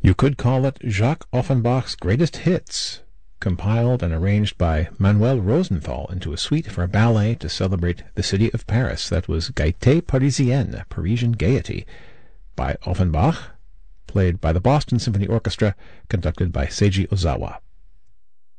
You could call it Jacques Offenbach's Greatest Hits, compiled and arranged by Manuel Rosenthal into a suite for a ballet to celebrate the city of Paris. That was Gaieté Parisienne, Parisian Gaiety, by Offenbach, played by the Boston Symphony Orchestra, conducted by Seiji Ozawa.